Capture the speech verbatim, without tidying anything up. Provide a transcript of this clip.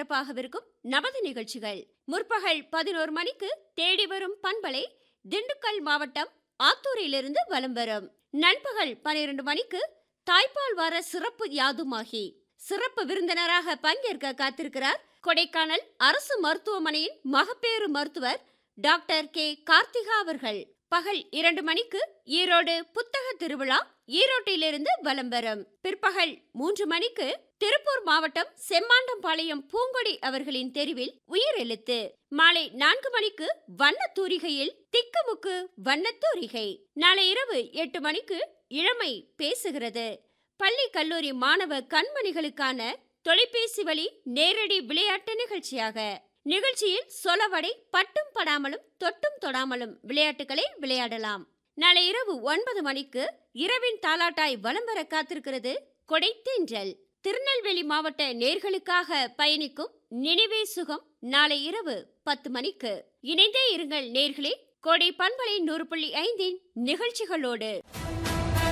ஒளிபரப்பாகவிருக்கும் நமது நிகழ்ச்சிகள். முற்பகல் பதினோரு மணிக்கு தேடி வரும் பண்பலை திண்டுக்கல் மாவட்டம் ஆத்தூரிலிருந்து வலம் வரும். நண்பகல் பனிரெண்டு மணிக்கு தாய்ப்பால் வார சிறப்பு யாதுமாகி சிறப்பு விருந்தினராக பங்கேற்க காத்திருக்கிறார் கொடைக்கானல் அரசு மருத்துவமனையின் மகப்பேறு மருத்துவர் டாக்டர் கே கார்த்திகா அவர்கள். பகல் இரண்டு மணிக்கு ஈரோடு புத்தக திருவிழா ஈரோட்டிலிருந்து வலம் வரும். பிற்பகல் மூன்று மணிக்கு திருப்பூர் மாவட்டம் செம்மாண்டம்பாளையம் பூங்கொடி அவர்களின் தெருவில் உயிரெழுத்து. மாலை நான்கு மணிக்கு வண்ண தூரிகையில் திக்குமுக்கு வண்ண தூரிகை. நாளை இரவு எட்டு மணிக்கு இளமை பேசுகிறது. பள்ளி கல்லூரி மாணவ கண்மணிகளுக்கான தொலைபேசி வழி நேரடி விளையாட்டு நிகழ்ச்சியாக. நிகழ்ச்சியில் சொலவடை பட்டும் படாமலும் தொட்டும் தொடாமலும் விளையாட்டுகளை விளையாடலாம். நாளை இரவு ஒன்பது மணிக்கு இரவின் தாலாட்டாய் வலம் வர காத்திருக்கிறது கொடை தென்றல். திருநெல்வேலி மாவட்ட நேர்களுக்காக பயணிக்கும் நினைவே சுகம் நாளை இரவு பத்து மணிக்கு. இணைந்தே இருங்கள் நேர்களே, கோடை பண்பலை நூறு புள்ளி ஐந்தின் நிகழ்ச்சிகளோடு.